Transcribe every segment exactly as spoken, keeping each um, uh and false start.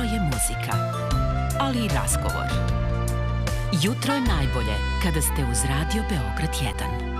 je muzika, ali i razgovor. Jutro je najbolje kada ste uz Radio Beograd jedan.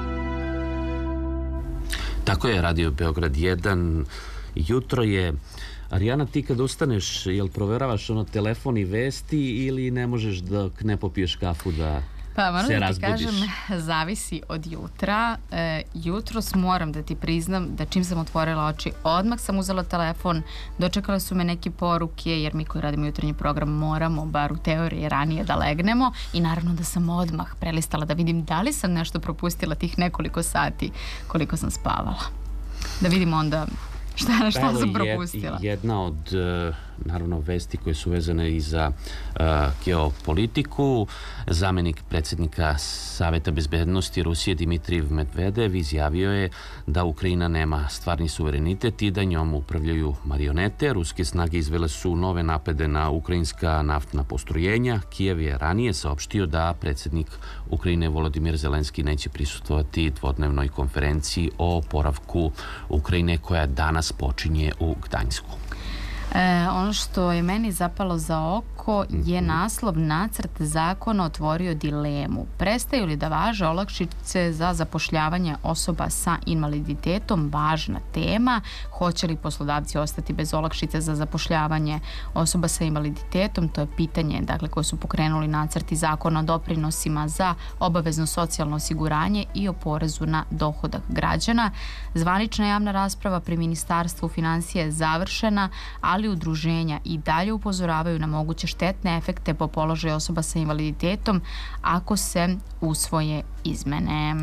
Tako je, Radio Beograd jedan. Jutro je. Arijana, ti kad ustaneš, jel proveravaš ono telefon i vesti ili ne možeš dok ne popiješ kafu da Pa moram se da ti razbudiš? kažem, zavisi od jutra. E, jutros moram da ti priznam da čim sam otvorila oči, odmah sam uzela telefon, dočekale su me neke poruke, jer mi koji radimo jutarnji program moramo, bar u teoriji, ranije da legnemo, i naravno da sam odmah prelistala da vidim da li sam nešto propustila tih nekoliko sati koliko sam spavala. Da vidim onda šta, šta Evo sam je- propustila. Jedna od, e, naravno, vesti koje su vezane i za e, geopolitiku. Zamenik predsjednika Saveta bezbednosti Rusije Dimitrijev Medvedev izjavio je da Ukrajina nema stvarni suverenitet i da njom upravljaju marionete. Ruske snage izvele su nove napade na ukrajinska naftna postrojenja. Kijev je ranije saopštio da predsjednik Ukrajine Volodimir Zelenski neće prisustvovati dvodnevnoj konferenciji o oporavku Ukrajine koja danas počinje u Gdańsku. E, ono što je meni zapalo za oko je naslov nacrt zakona otvorio dilemu. Prestaju li da važe olakšice za zapošljavanje osoba sa invaliditetom? Važna tema. Hoće li poslodavci ostati bez olakšice za zapošljavanje osoba sa invaliditetom? To je pitanje, dakle, koje su pokrenuli nacrti zakona o doprinosima za obavezno socijalno osiguranje i o porezu na dohodak građana. Zvanična javna rasprava pri Ministarstvu finansija je završena, ali udruženja i dalje upozoravaju na moguće štetne efekte po položaju osoba sa invaliditetom ako se usvoje izmene.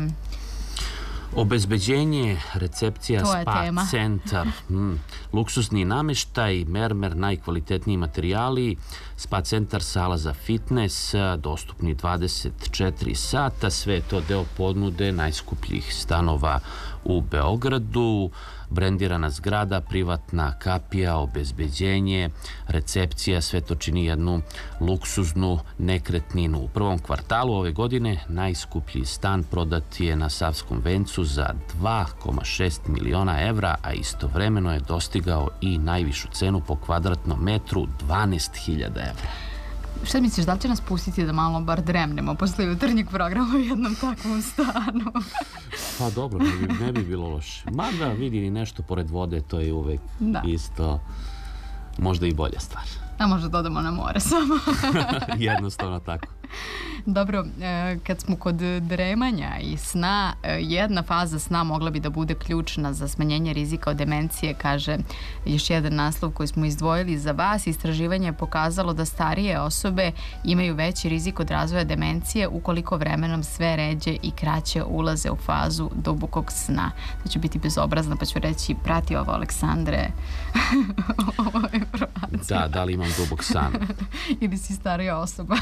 Obezbeđenje, recepcija, To je spa tema. centar, mm, luksusni nameštaj, mermer, najkvalitetniji materijali, spa centar, sala za fitness, dostupni dvadeset četiri sata, sve je to deo ponude najskupljih stanova u Beogradu, brendirana zgrada, privatna kapija, obezbeđenje, recepcija, sve to čini jednu luksuznu nekretninu. U prvom kvartalu ove godine najskuplji stan prodat je na Savskom vencu za dva zarez šest miliona evra, a istovremeno je dostigao i najvišu cenu po kvadratnom metru, dvanaest hiljada evra. Šta misliš, da li će nas pustiti da malo bar dremnemo posle jutarnjeg programa u jednom takvom stanu? Pa dobro, ne bi, ne bi bilo loše. Mada vidi nešto pored vode, to je uvek Da. isto možda i bolja stvar. A možda dodamo na more samo. Jednostavno tako. Dobro, e, kad smo kod dremanja i sna, e, jedna faza sna mogla bi da bude ključna za smanjenje rizika od demencije, kaže još jedan naslov koji smo izdvojili za vas. Istraživanje je pokazalo da starije osobe imaju veći rizik od razvoja demencije ukoliko vremenom sve ređe i kraće ulaze u fazu dubokog sna. To će biti bezobrazno, pa ću reći, prati ovo, Aleksandre, ovo informaciju. Da, da li imam dubok san? Ili si starija osoba.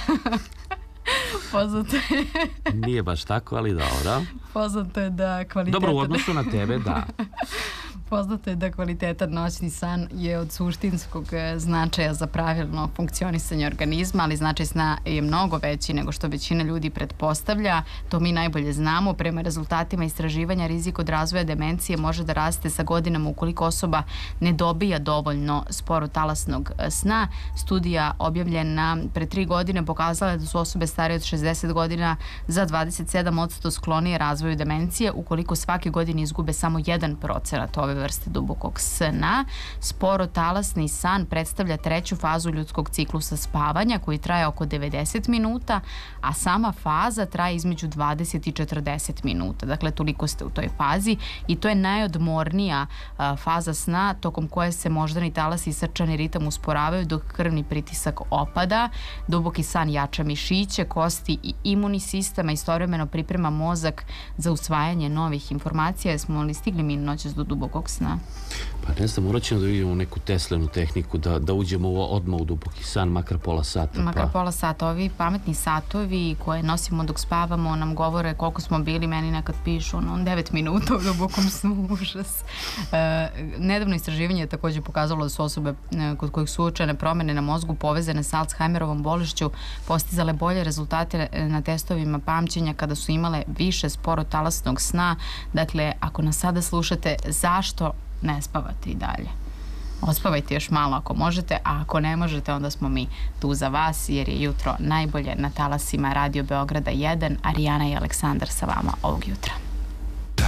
Poznato je, Nije baš tako, ali dobro. poznato je da kvalitetan... Dobro, u odnosu na tebe, da. Poznato je da kvalitetan noćni san je od suštinskog e, značaja za pravilno funkcionisanje organizma, ali značaj sna je mnogo veći nego što većina ljudi pretpostavlja. To mi najbolje znamo. Prema rezultatima istraživanja, rizik od razvoja demencije može da raste sa godinama ukoliko osoba ne dobija dovoljno sporotalasnog e, sna. Studija objavljena pre tri godine pokazala je da su osobe starije od šezdeset godina za dvadeset sedam posto sklonije razvoju demencije ukoliko svake godine izgube samo jedan procenat ove vrste dubokog sna. Sporotalasni san predstavlja treću fazu ljudskog ciklusa spavanja koji traje oko devedeset minuta, a sama faza traje između dvadeset i četrdeset minuta. Dakle, toliko ste u toj fazi i to je najodmornija a, faza sna tokom koje se moždani talas i srčani ritam usporavaju dok krvni pritisak opada. Duboki san jača mišiće, kosti i imunni sistem, a istovremeno priprema mozak za usvajanje novih informacija. Jesmo li stigli mi noćas do dubokog sna? Pa ne znam, morat ćemo da vidimo neku Teslinu tehniku, da, da uđemo u, odmah u duboki san, makar pola sata. Makar pa. pola sata. Ovi pametni satovi koje nosimo dok spavamo nam govore koliko smo bili, meni nekad pišu ono, devet minuta u dubokom snu, užas. E, nedavno istraživanje je također pokazalo da su osobe e, kod kojih su uočene promjene na mozgu povezane sa Alzheimerovom bolešću postizale bolje rezultate na testovima pamćenja kada su imale više sporotalasnog sna. Dakle, ako nas sada slušate, zašto ne spavate i dalje? Ospavajte još malo ako možete, a ako ne možete, onda smo mi tu za vas, jer je jutro najbolje na talasima Radio Beograda jedan, Arijana i Aleksandar sa vama ovog jutra.